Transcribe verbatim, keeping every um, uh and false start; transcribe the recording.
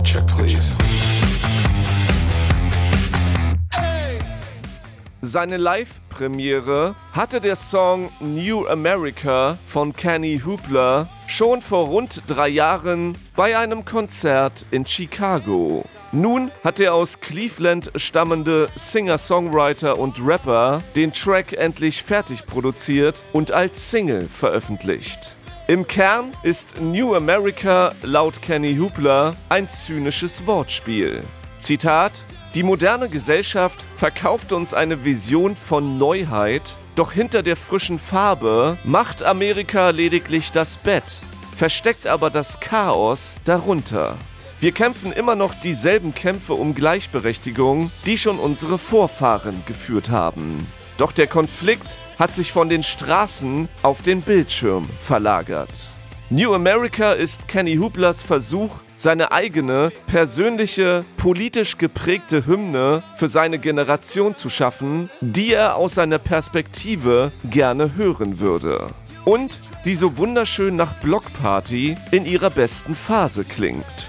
Check, please. Seine Live-Premiere hatte der Song New America von Kenny Hoopla schon vor rund drei Jahren bei einem Konzert in Chicago. Nun hat der aus Cleveland stammende Singer-Songwriter und Rapper den Track endlich fertig produziert und als Single veröffentlicht. Im Kern ist New America laut Kenny Hoopla ein zynisches Wortspiel. Zitat: Die moderne Gesellschaft verkauft uns eine Vision von Neuheit, doch hinter der frischen Farbe macht Amerika lediglich das Bett, versteckt aber das Chaos darunter. Wir kämpfen immer noch dieselben Kämpfe um Gleichberechtigung, die schon unsere Vorfahren geführt haben. Doch der Konflikt hat sich von den Straßen auf den Bildschirm verlagert. New America ist Kenny Hooplas Versuch, seine eigene, persönliche, politisch geprägte Hymne für seine Generation zu schaffen, die er aus seiner Perspektive gerne hören würde. Und die so wunderschön nach Blockparty in ihrer besten Phase klingt.